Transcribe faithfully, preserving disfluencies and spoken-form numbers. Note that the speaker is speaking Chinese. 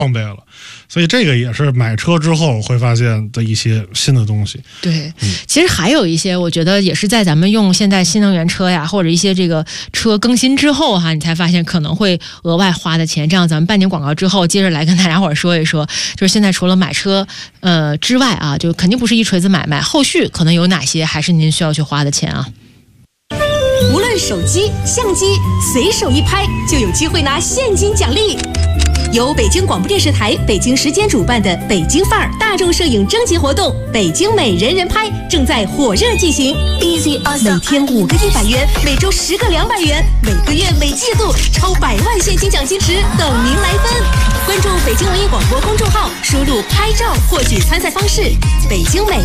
倍了。所以这个也是买车之后会发现的一些新的东西。 对，嗯、其实还有一些，我觉得也是在咱们用现在新能源车呀，或者一些这个车更新之后哈，你才发现可能会额外花的钱。这样咱们半年广告之后，接着来跟大家伙儿说一说，就是现在除了买车呃之外啊，就肯定不是一锤子买卖，后续可能有哪些还是您需要去花的钱啊？ 无论手机、相机，随手一拍就有机会拿现金奖励。由北京广播电视台北京时间主办的北京范儿大众摄影征集活动“北京美人人拍”正在火热进行。每天五个一百元，每周十个两百元，每个月每季度超百万现金奖金池等您来分。关注北京文艺广播公众号，输入“拍照”获取参赛方式。北京美